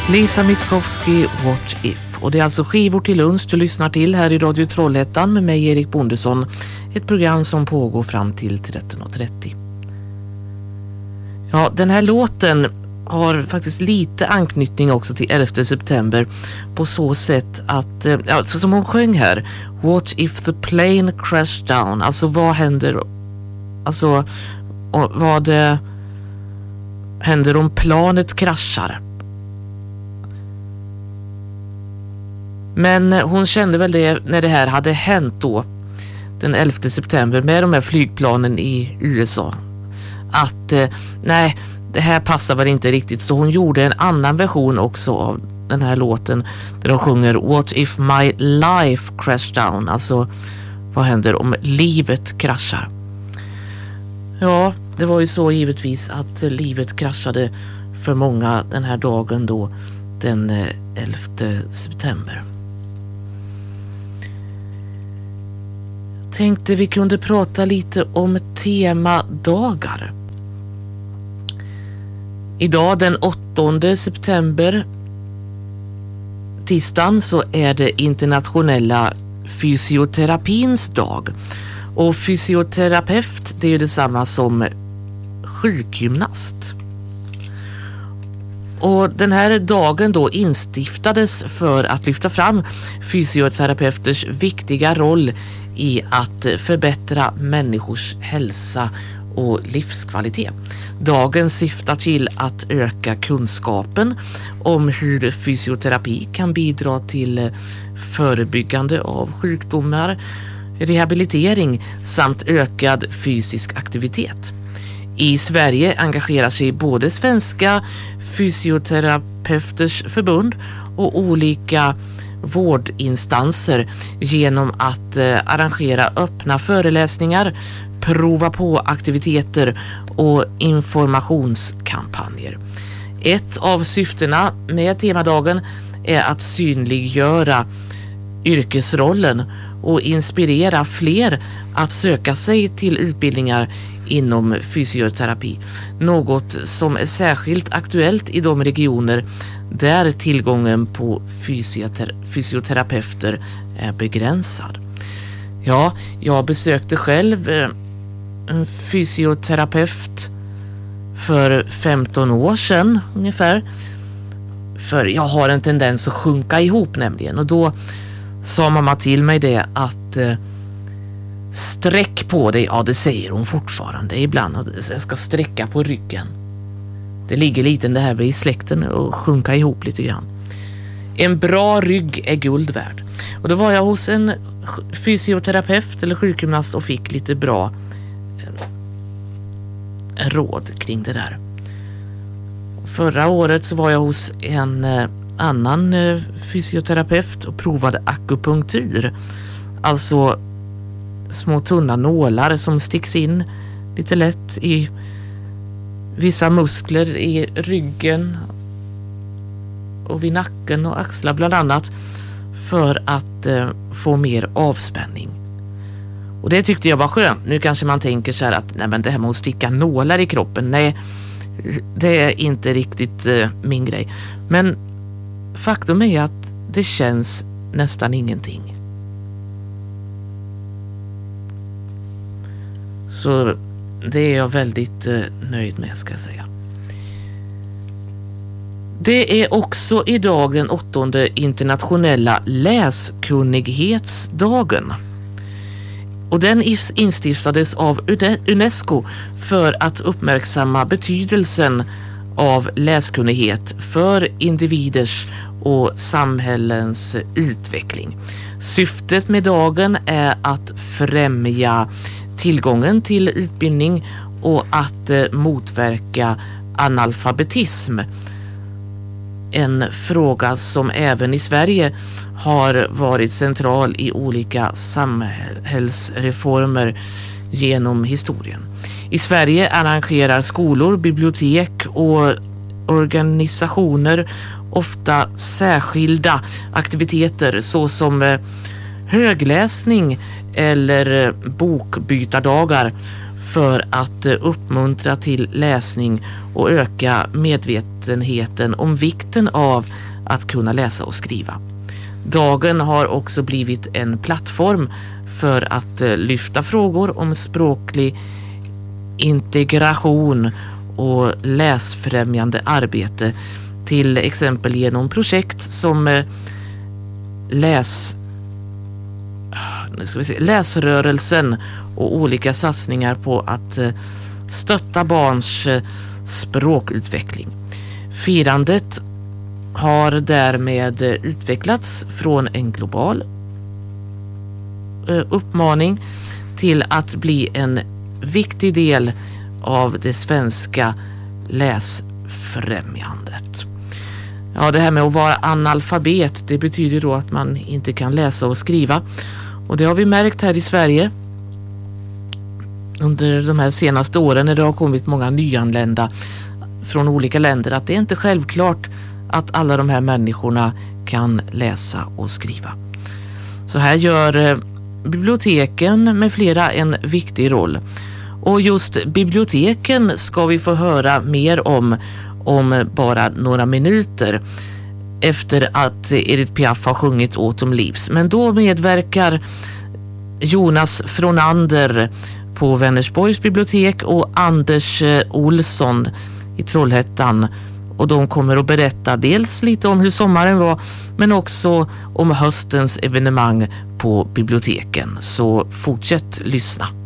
Lisa Miskovsky, What If. Och det är alltså skivor till lunch du lyssnar till här i Radio Trollhättan med mig Erik Bondesson. Ett program som pågår fram till 13.30. Ja, den här låten har faktiskt lite anknytning också till 11 september på så sätt att, ja, så som hon sjöng här, What if the plane crashed down? Alltså vad händer, alltså vad händer om planet kraschar? Men hon kände väl det när det här hade hänt då den 11 september med de här flygplanen i USA att nej, det här passar väl inte riktigt, så hon gjorde en annan version också av den här låten där de sjunger What if my life crashed down? Alltså vad händer om livet kraschar? Ja, det var ju så givetvis att livet kraschade för många den här dagen då den 11 september. Tänkte vi kunde prata lite om temadagar. Idag den 8 september, tisdagen, så är det internationella fysioterapins dag. Och fysioterapeut, det är ju detsamma som sjukgymnast. Och den här dagen då instiftades för att lyfta fram fysioterapeuters viktiga roll i att förbättra människors hälsa och livskvalitet. Dagen syftar till att öka kunskapen om hur fysioterapi kan bidra till förebyggande av sjukdomar, rehabilitering samt ökad fysisk aktivitet. I Sverige engagerar sig både Svenska fysioterapeuters förbund och olika vårdinstanser genom att arrangera öppna föreläsningar, prova på aktiviteter och informationskampanjer. Ett av syftena med temadagen är att synliggöra yrkesrollen och inspirera fler att söka sig till utbildningar inom fysioterapi. Något som är särskilt aktuellt i de regioner där tillgången på fysioterapeuter är begränsad. Ja, jag besökte själv en fysioterapeut för 15 år sedan ungefär. För jag har en tendens att sjunka ihop nämligen. Och då sa mamma till mig det att sträck på dig, ja det säger hon fortfarande ibland, att jag ska sträcka på ryggen. Det ligger lite det här i släkten och sjunka ihop lite grann. En bra rygg är guld värd. Och då var jag hos en fysioterapeut eller sjukgymnast och fick lite bra råd kring det där. Förra året så var jag hos en annan fysioterapeut och provade akupunktur. Alltså små tunna nålar som sticks in lite lätt i vissa muskler i ryggen och vid nacken och axlar bland annat för att få mer avspänning. Och det tyckte jag var skönt. Nu kanske man tänker så här att nej, men det här med att sticka nålar i kroppen, nej, det är inte riktigt min grej. Men faktum är att det känns nästan ingenting. Så det är jag väldigt nöjd med, ska jag säga. Det är också idag den 8:e internationella läskunnighetsdagen. Och den instiftades av UNESCO för att uppmärksamma betydelsen av läskunnighet för individers och samhällens utveckling. Syftet med dagen är att främja tillgången till utbildning och att motverka analfabetism. En fråga som även i Sverige har varit central i olika samhällsreformer genom historien. I Sverige arrangerar skolor, bibliotek och organisationer ofta särskilda aktiviteter såsom högläsning eller bokbytardagar för att uppmuntra till läsning och öka medvetenheten om vikten av att kunna läsa och skriva. Dagen har också blivit en plattform för att lyfta frågor om språklig integration och läsfrämjande arbete, till exempel genom projekt som läsrörelsen och olika satsningar på att stötta barns språkutveckling. Firandet har därmed utvecklats från en global uppmaning till att bli en viktig del av det svenska läsfrämjandet. Ja, det här med att vara analfabet, det betyder då att man inte kan läsa och skriva. Och det har vi märkt här i Sverige under de här senaste åren när det har kommit många nyanlända från olika länder, att det är inte självklart att alla de här människorna kan läsa och skriva. Så här gör biblioteken med flera en viktig roll. Och just biblioteken ska vi få höra mer om bara några minuter efter att Edith Piaf har sjungit Autumn Leaves. Men då medverkar Jonas Fronander på Vänersborgs bibliotek och Anders Olsson i Trollhättan. Och de kommer att berätta dels lite om hur sommaren var, men också om höstens evenemang på biblioteken. Så fortsätt lyssna.